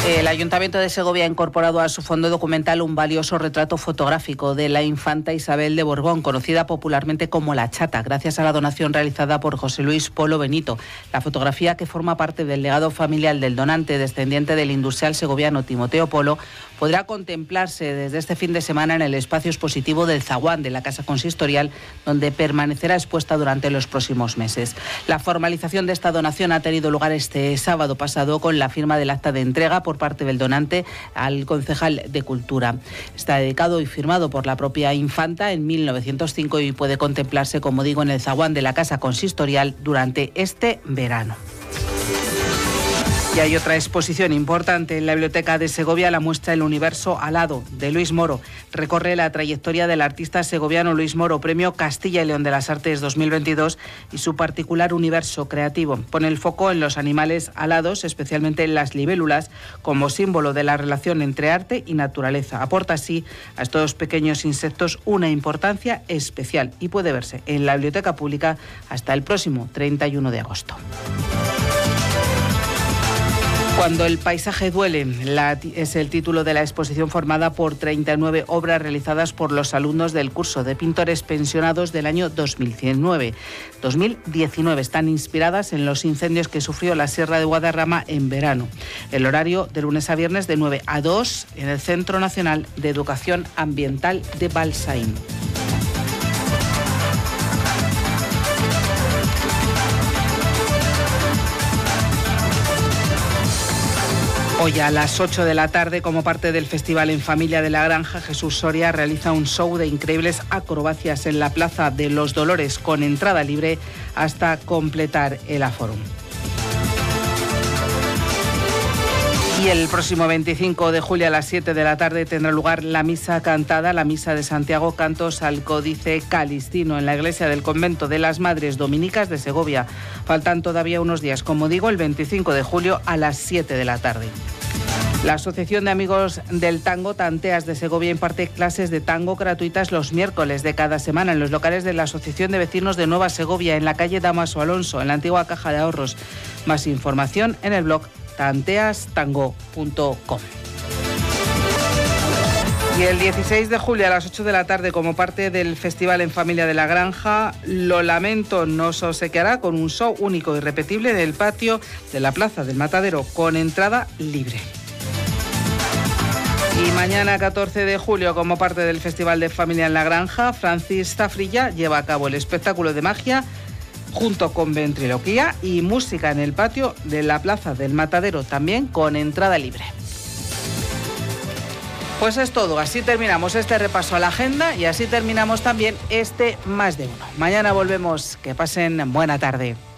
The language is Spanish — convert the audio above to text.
El Ayuntamiento de Segovia ha incorporado a su fondo documental un valioso retrato fotográfico de la infanta Isabel de Borbón, conocida popularmente como La Chata, gracias a la donación realizada por José Luis Polo Benito. La fotografía, que forma parte del legado familiar del donante, descendiente del industrial segoviano Timoteo Polo, podrá contemplarse desde este fin de semana en el espacio expositivo del Zaguán de la Casa Consistorial, donde permanecerá expuesta durante los próximos meses. La formalización de esta donación ha tenido lugar este sábado pasado con la firma del acta de entrega por parte del donante al concejal de Cultura. Está dedicado y firmado por la propia infanta en 1905 y puede contemplarse, como digo, en el Zaguán de la Casa Consistorial durante este verano. Y hay otra exposición importante en la Biblioteca de Segovia, la muestra El universo alado, de Luis Moro. Recorre la trayectoria del artista segoviano Luis Moro, Premio Castilla y León de las Artes 2022, y su particular universo creativo. Pone el foco en los animales alados, especialmente en las libélulas, como símbolo de la relación entre arte y naturaleza. Aporta así a estos pequeños insectos una importancia especial y puede verse en la Biblioteca Pública hasta el próximo 31 de agosto. Cuando el paisaje duele, es el título de la exposición formada por 39 obras realizadas por los alumnos del curso de pintores pensionados del año 2019. Están inspiradas en los incendios que sufrió la Sierra de Guadarrama en verano. El horario de lunes a viernes de 9 a 2 en el Centro Nacional de Educación Ambiental de Balsaín. Hoy a las 8 de la tarde, como parte del Festival en Familia de la Granja, Jesús Soria realiza un show de increíbles acrobacias en la Plaza de los Dolores con entrada libre hasta completar el aforo. Y el próximo 25 de julio a las 7 de la tarde tendrá lugar la misa cantada, la misa de Santiago Cantos al Códice Calistino en la iglesia del Convento de las Madres Dominicas de Segovia. Faltan todavía unos días, como digo, el 25 de julio a las 7 de la tarde. La Asociación de Amigos del Tango Tanteas de Segovia imparte clases de tango gratuitas los miércoles de cada semana en los locales de la Asociación de Vecinos de Nueva Segovia, en la calle Damaso Alonso, en la antigua Caja de Ahorros. Más información en el blog tanteastango.com. Y el 16 de julio a las 8 de la tarde, como parte del Festival en Familia de la Granja, Lo Lamento nos obsequiará con un show único y irrepetible en el patio de la Plaza del Matadero, con entrada libre. Y mañana, 14 de julio, como parte del Festival de Familia en la Granja, Francis Zafrilla lleva a cabo el espectáculo de magia junto con ventriloquía y música en el patio de la Plaza del Matadero, también con entrada libre. Pues es todo, así terminamos este repaso a la agenda y así terminamos también este Más de Uno. Mañana volvemos, que pasen buena tarde.